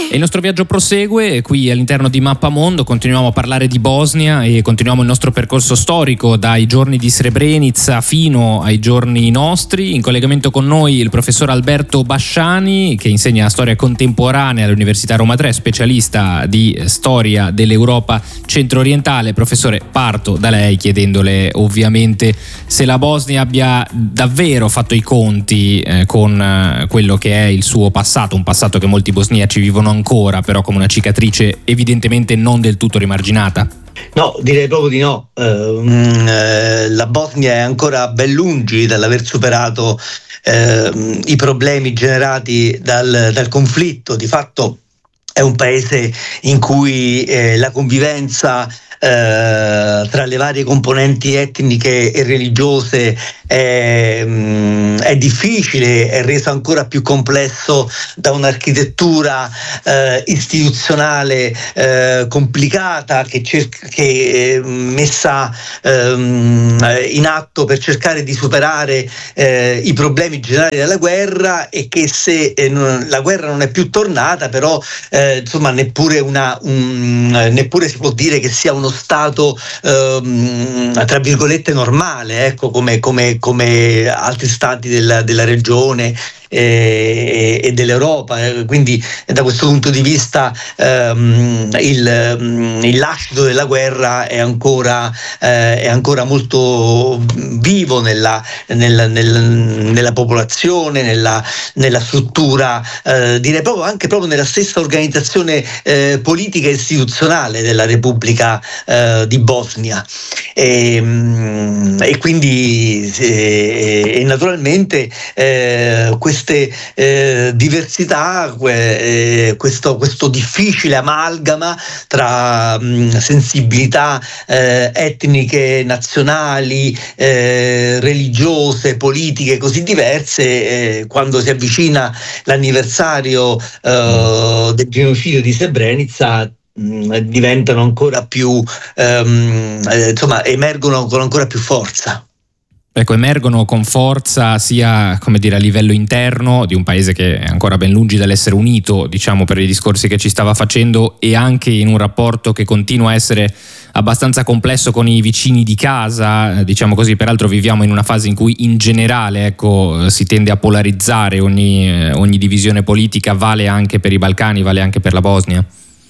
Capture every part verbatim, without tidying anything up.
E il nostro viaggio prosegue qui all'interno di Mappamondo. Continuiamo a parlare di Bosnia e continuiamo il nostro percorso storico dai giorni di Srebrenica fino ai giorni nostri. In collegamento con noi il professor Alberto Basciani, che insegna storia contemporanea all'Università Roma tre, specialista di storia dell'Europa centro-orientale. Professore, parto da lei chiedendole ovviamente se la Bosnia abbia davvero fatto i conti eh, con eh, quello che è il suo passato, un passato che molti bosniaci vivono ancora, però come una cicatrice evidentemente non del tutto rimarginata. No, direi proprio di no. Uh, la Bosnia è ancora ben lungi dall'aver superato uh, i problemi generati dal, dal conflitto. Di fatto è un paese in cui eh, la convivenza eh, tra le varie componenti etniche e religiose è, mh, è difficile, è reso ancora più complesso da un'architettura eh, istituzionale eh, complicata che, cerca, che è messa eh, in atto per cercare di superare eh, i problemi generati dalla guerra, e che se eh, non, la guerra non è più tornata, però eh, insomma neppure una un, neppure si può dire che sia uno stato ehm, tra virgolette normale, ecco, come, come, come altri stati della, della regione e, e dell'Europa. Quindi da questo punto di vista ehm, il, il lascito della guerra è ancora, eh, è ancora molto vivo nella, nella, nella, nella popolazione, nella, nella struttura, eh, direi proprio anche proprio nella stessa organizzazione eh, politica e istituzionale della Repubblica eh, di Bosnia. E, e quindi e, e naturalmente eh, queste eh, diversità, eh, questo, questo difficile amalgama tra mh, sensibilità eh, etniche, nazionali, eh, religiose, politiche così diverse, eh, quando si avvicina l'anniversario eh, del genocidio di Srebrenica diventano ancora più ehm, eh, insomma emergono con ancora più forza. Ecco, emergono con forza sia, come dire, a livello interno di un paese che è ancora ben lungi dall'essere unito, diciamo, per i discorsi che ci stava facendo, e anche in un rapporto che continua a essere abbastanza complesso con i vicini di casa, diciamo così. Peraltro viviamo in una fase in cui in generale, ecco, si tende a polarizzare ogni, ogni divisione politica, vale anche per i Balcani, vale anche per la Bosnia.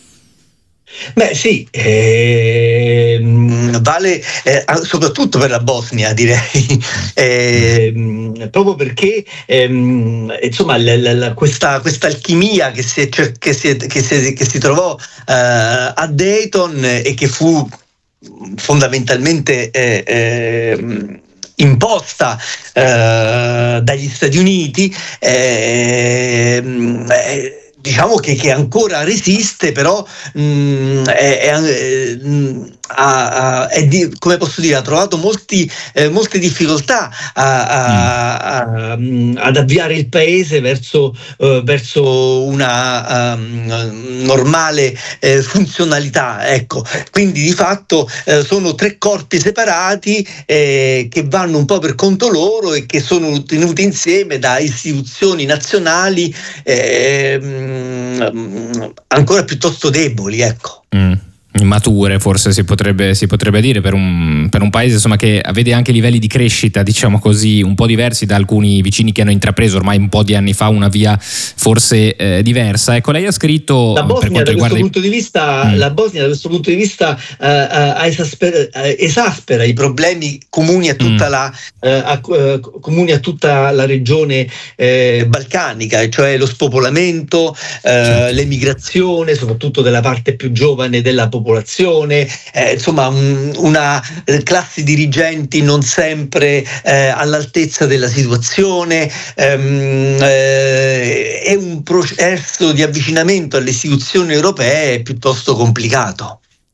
Beh sì, eh, vale eh, soprattutto per la Bosnia, direi, eh, proprio perché eh, insomma la, la, questa, questa alchimia che si, che si, che si, che si trovò eh, a Dayton e che fu fondamentalmente eh, eh, imposta eh, dagli Stati Uniti, eh, eh, diciamo che, che ancora resiste, però mh, è, è, mh, ha, ha, è di, come posso dire, ha trovato molti, eh, molte difficoltà a, a, a, a, ad avviare il paese verso, uh, verso una um, normale eh, funzionalità, ecco. Quindi di fatto eh, sono tre corpi separati eh, che vanno un po' per conto loro e che sono tenuti insieme da istituzioni nazionali eh, ancora piuttosto deboli, ecco. Mm. Immature, forse si potrebbe, si potrebbe dire, per un, per un paese insomma che vede anche livelli di crescita, diciamo così, un po' diversi da alcuni vicini che hanno intrapreso ormai un po' di anni fa una via forse eh, diversa. Ecco, lei ha scritto la Bosnia, per da questo riguarda... punto di vista mm. la Bosnia da questo punto di vista uh, esaspera, uh, esaspera i problemi comuni a tutta mm. la uh, a, uh, comuni a tutta la regione uh, balcanica, cioè lo spopolamento, uh, certo. l'emigrazione, soprattutto della parte più giovane della popolazione. popolazione, eh, insomma un, una eh, classe dirigenti non sempre eh, all'altezza della situazione, ehm, eh, è un processo di avvicinamento alle istituzioni europee piuttosto complicato.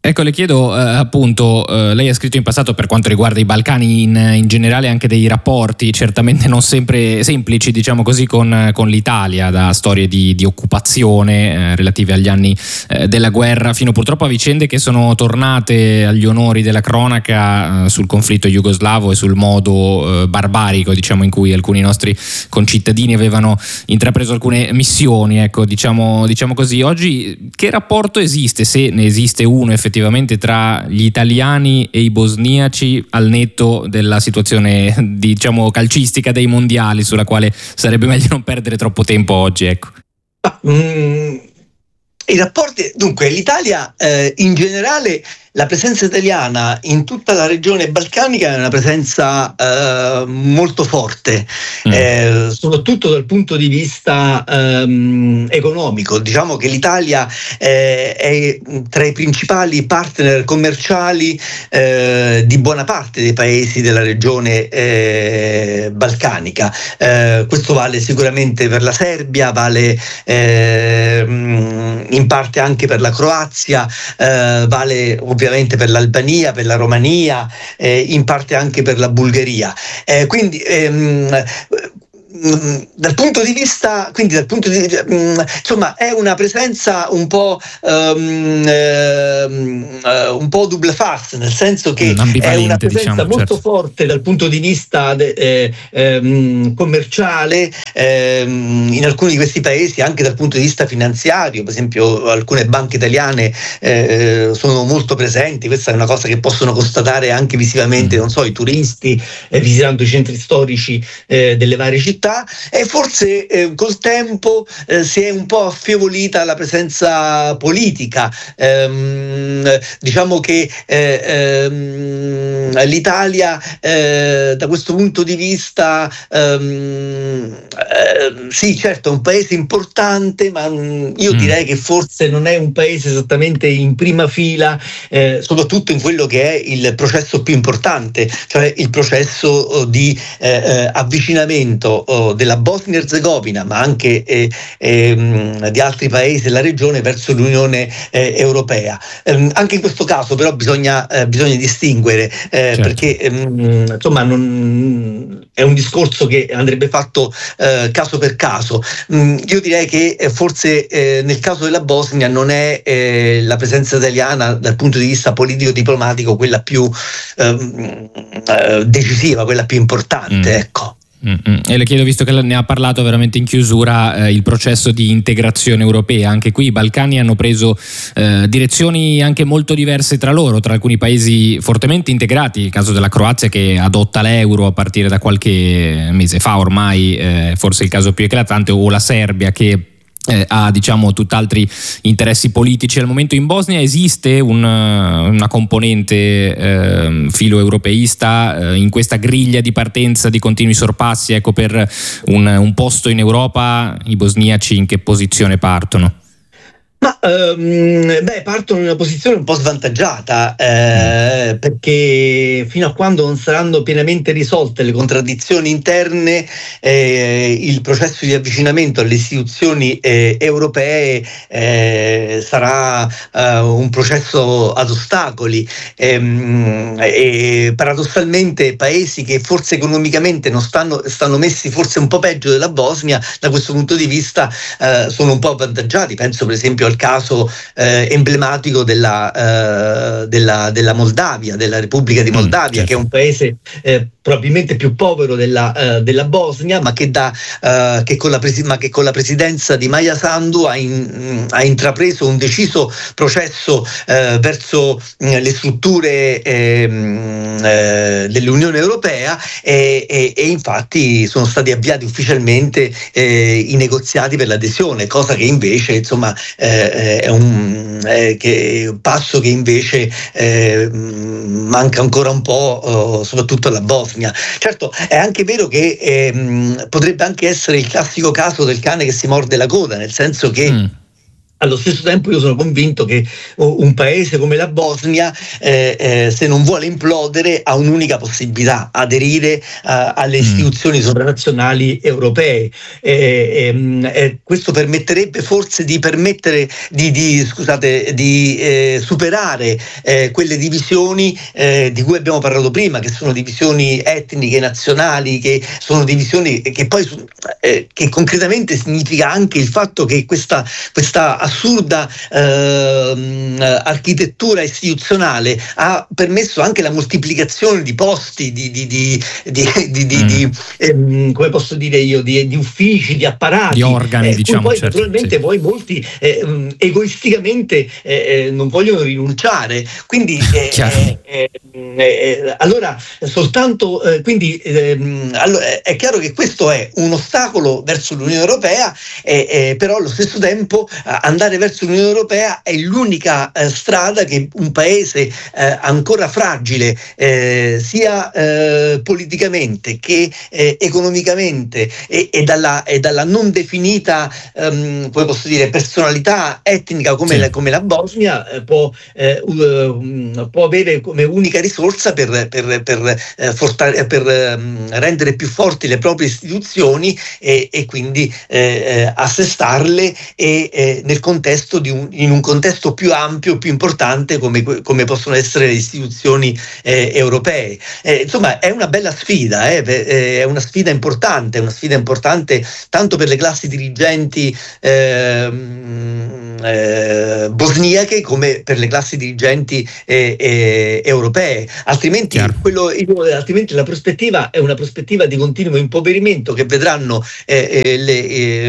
Ecco, le chiedo eh, appunto, eh, lei ha scritto in passato per quanto riguarda i Balcani in, in generale anche dei rapporti certamente non sempre semplici, diciamo così, con, con l'Italia, da storie di, di occupazione eh, relative agli anni eh, della guerra fino purtroppo a vicende che sono tornate agli onori della cronaca eh, sul conflitto jugoslavo e sul modo eh, barbarico, diciamo, in cui alcuni nostri concittadini avevano intrapreso alcune missioni, ecco, diciamo, diciamo così. Oggi che rapporto esiste, se ne esiste uno effettivamente, effettivamente tra gli italiani e i bosniaci, al netto della situazione, diciamo, calcistica dei mondiali, sulla quale sarebbe meglio non perdere troppo tempo oggi, ecco. Mm, i rapporti, dunque l'Italia eh, in generale, la presenza italiana in tutta la regione balcanica è una presenza eh, molto forte, mm. eh, soprattutto dal punto di vista ehm, economico. Diciamo che l'Italia eh, è tra i principali partner commerciali eh, di buona parte dei paesi della regione eh, balcanica. Eh, questo vale sicuramente per la Serbia, vale eh, in parte anche per la Croazia, eh, vale ovviamente ovviamente per l'Albania, per la Romania, eh, in parte anche per la Bulgaria. Eh, quindi ehm, dal punto di vista, quindi dal punto di vista, insomma, è una presenza un po' um, uh, un po' double face, nel senso che è una presenza diciamo, molto certo. forte dal punto di vista de, eh, eh, commerciale eh, in alcuni di questi paesi, anche dal punto di vista finanziario. Per esempio alcune banche italiane eh, sono molto presenti. Questa è una cosa che possono constatare anche visivamente, mm. non so, i turisti eh, visitando i centri storici eh, delle varie città. E forse eh, col tempo eh, si è un po' affievolita la presenza politica. Ehm, diciamo che eh, ehm, l'Italia eh, da questo punto di vista ehm, eh, sì, certo è un paese importante, ma mh, io mm. direi che forse non è un paese esattamente in prima fila, eh, soprattutto in quello che è il processo più importante, cioè il processo oh, di eh, eh, avvicinamento oh, della Bosnia-Herzegovina, ma anche eh, eh, di altri paesi della regione verso l'Unione eh, Europea. Eh, anche in questo caso però bisogna, eh, bisogna distinguere eh, certo. perché ehm, insomma non, è un discorso che andrebbe fatto eh, caso per caso. Mm, io direi che eh, forse eh, nel caso della Bosnia non è eh, la presenza italiana dal punto di vista politico-diplomatico quella più ehm, eh, decisiva, quella più importante, mm. ecco. Mm-hmm. E le chiedo, visto che ne ha parlato veramente in chiusura, eh, il processo di integrazione europea. Anche qui i Balcani hanno preso eh, direzioni anche molto diverse tra loro, tra alcuni paesi fortemente integrati, il caso della Croazia che adotta l'euro a partire da qualche mese fa ormai, eh, forse il caso più eclatante, o la Serbia che Eh, ha diciamo tutt'altri interessi politici al momento. In Bosnia esiste un, una componente eh, filo europeista eh, in questa griglia di partenza di continui sorpassi, ecco, per un, un posto in Europa. I bosniaci in che posizione partono? Ma um, beh, partono in una posizione un po' svantaggiata eh, perché fino a quando non saranno pienamente risolte le contraddizioni interne, eh, il processo di avvicinamento alle istituzioni eh, europee eh, sarà eh, un processo ad ostacoli ehm, e paradossalmente paesi che forse economicamente non stanno, stanno messi forse un po' peggio della Bosnia, da questo punto di vista eh, sono un po' avvantaggiati. Penso per esempio al caso eh, emblematico della, eh, della, della Moldavia, della Repubblica di Moldavia, mm, certo. che è un paese eh, probabilmente più povero della, uh, della Bosnia, ma che, da, uh, che, con la presi- ma che con la presidenza di Maia Sandu ha, in, ha intrapreso un deciso processo uh, verso uh, le strutture uh, uh, dell'Unione Europea e, e, e infatti sono stati avviati ufficialmente uh, i negoziati per l'adesione, cosa che invece insomma uh, è un uh, che, passo che invece uh, manca ancora un po', uh, soprattutto alla Bosnia. Certo, è anche vero che ehm, potrebbe anche essere il classico caso del cane che si morde la coda, nel senso che mm. allo stesso tempo io sono convinto che un paese come la Bosnia, eh, eh, se non vuole implodere, ha un'unica possibilità: aderire uh, alle istituzioni mm. sovranazionali europee. Eh, eh, eh, questo permetterebbe forse di permettere di, di scusate di eh, superare eh, quelle divisioni eh, di cui abbiamo parlato prima, che sono divisioni etniche, nazionali, che sono divisioni che poi eh, che concretamente significa anche il fatto che questa questa assurda eh, architettura istituzionale ha permesso anche la moltiplicazione di posti, di, di, di, di, di, di, mm. di ehm, come posso dire io, di, di uffici, di apparati, di organi, eh, diciamo. Poi certo, naturalmente sì. poi molti eh, egoisticamente eh, non vogliono rinunciare, quindi eh, eh, eh, eh, allora soltanto eh, quindi eh, allora, è chiaro che questo è un ostacolo verso l'Unione Europea, eh, eh, però allo stesso tempo andare verso l'Unione Europea è l'unica eh, strada che un paese eh, ancora fragile eh, sia eh, politicamente che eh, economicamente e, e, dalla, e dalla non definita ehm, come posso dire personalità etnica come, sì. la, come la Bosnia eh, può, eh, uh, può avere come unica risorsa per, per, per, eh, fortare, per eh, rendere più forti le proprie istituzioni e, e quindi eh, assestarle e eh, nel contesto di un, in un contesto più ampio, più importante come, come possono essere le istituzioni eh, europee. Eh, insomma, è una bella sfida, eh, è una sfida importante, è una sfida importante tanto per le classi dirigenti eh, eh, bosniache come per le classi dirigenti eh, eh, europee. Altrimenti, quello, altrimenti la prospettiva è una prospettiva di continuo impoverimento che vedranno eh, eh, le, eh,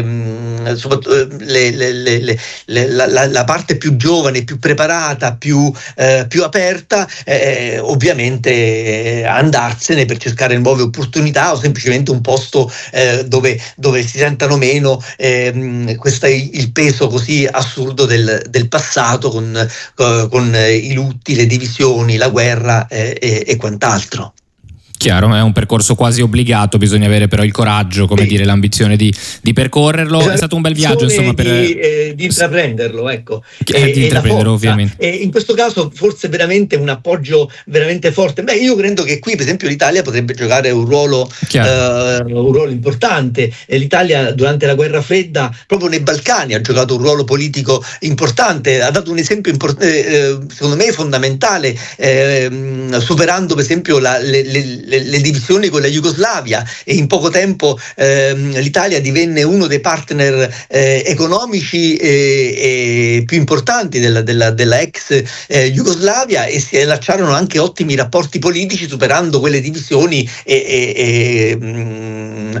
le, le, le, le, le, la, la, la parte più giovane, più preparata, più, eh, più aperta, eh, ovviamente eh, andarsene per cercare nuove opportunità o semplicemente un posto eh, dove, dove si sentano meno eh, questo è il peso così assurdo del, del passato con, con i lutti, le divisioni, la guerra eh, e, e quant'altro. Chiaro, è un percorso quasi obbligato, bisogna avere però il coraggio, come sì. dire, l'ambizione di, di percorrerlo. Esatto. È stato un bel viaggio, insomma, per di, eh, di intraprenderlo, ecco. Eh, e, di intraprenderlo, ovviamente. E in questo caso forse veramente un appoggio veramente forte. Beh, io credo che qui, per esempio, l'Italia potrebbe giocare un ruolo, eh, un ruolo importante. L'Italia durante la guerra fredda, proprio nei Balcani, ha giocato un ruolo politico importante, ha dato un esempio import- eh, secondo me fondamentale, eh, superando per esempio la, le, le Le, le divisioni con la Jugoslavia, e in poco tempo ehm, l'Italia divenne uno dei partner eh, economici e, e più importanti della, della, della ex eh, Jugoslavia, e si allacciarono anche ottimi rapporti politici superando quelle divisioni e, e, e mh,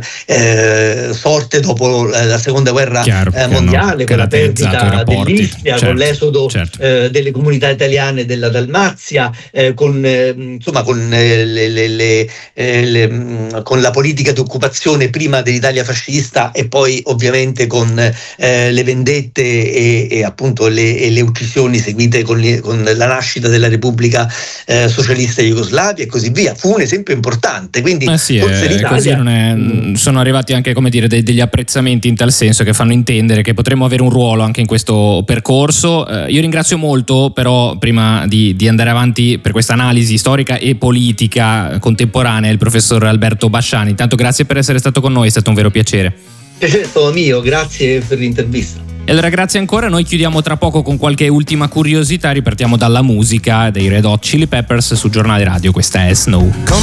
eh, sorte dopo la, la seconda guerra Chiaro, eh, mondiale, con la perdita dell'Istria, certo, con l'esodo certo. eh, delle comunità italiane della Dalmazia, eh, con eh, insomma con eh, le, le, le Eh, le, mh, con la politica di occupazione prima dell'Italia fascista e poi ovviamente con eh, le vendette e, e appunto le, e le uccisioni seguite con, le, con la nascita della Repubblica eh, Socialista Jugoslavia e così via. Fu un esempio importante, quindi eh sì, forse eh, così non è, mh, sono arrivati anche, come dire, dei, degli apprezzamenti in tal senso che fanno intendere che potremmo avere un ruolo anche in questo percorso. Eh, io ringrazio molto, però prima di, di andare avanti per questa analisi storica e politica contemporanea, il professor Alberto Basciani. Intanto grazie per essere stato con noi, è stato un vero piacere. Piacere è stato mio, grazie per l'intervista. E allora grazie ancora, noi chiudiamo tra poco con qualche ultima curiosità, ripartiamo dalla musica dei Red Hot Chili Peppers su Giornale Radio, questa è Snow.